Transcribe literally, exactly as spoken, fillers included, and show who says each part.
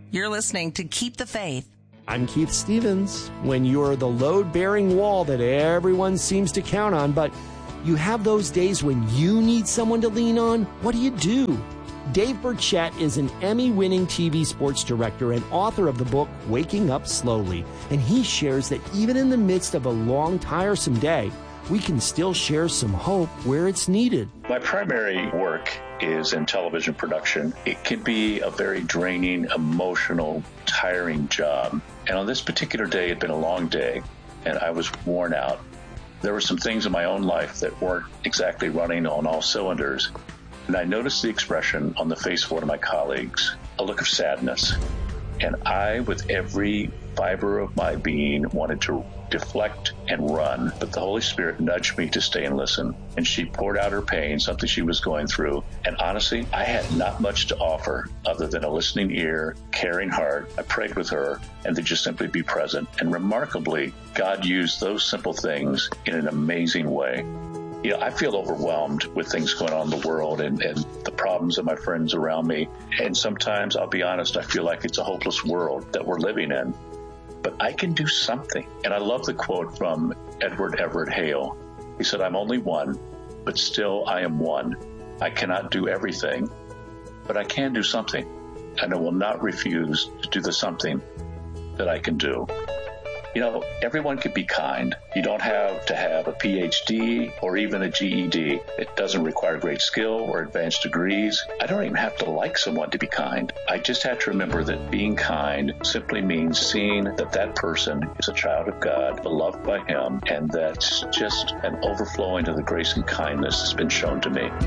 Speaker 1: You're listening to Keep the Faith.
Speaker 2: I'm Keith Stevens. When you're the load-bearing wall that everyone seems to count on, but you have those days when you need someone to lean on, what do you do? Dave Burchett is an Emmy-winning T V sports director and author of the book Waking Up Slowly, and he shares that even in the midst of a long, tiresome day, we can still share some hope where it's needed.
Speaker 3: My primary work is in television production. It can be a very draining, emotional, tiring job. And on this particular day, it had been a long day, and I was worn out. There were some things in my own life that weren't exactly running on all cylinders. And I noticed the expression on the face of one of my colleagues, a look of sadness. And I, with every fiber of my being, wanted to deflect and run. But the Holy Spirit nudged me to stay and listen. And she poured out her pain, something she was going through. And honestly, I had not much to offer other than a listening ear, caring heart. I prayed with her and to just simply be present. And remarkably, God used those simple things in an amazing way. You know, I feel overwhelmed with things going on in the world and, and the problems of my friends around me. And sometimes, I'll be honest, I feel like it's a hopeless world that we're living in. But I can do something. And I love the quote from Edward Everett Hale. He said, "I'm only one, but still I am one. I cannot do everything, but I can do something. And I will not refuse to do the something that I can do." You know, everyone can be kind. You don't have to have a P H D or even a G E D. It doesn't require great skill or advanced degrees. I don't even have to like someone to be kind. I just have to remember that being kind simply means seeing that that person is a child of God, beloved by Him, and that's just an overflowing of the grace and kindness that's been shown to me.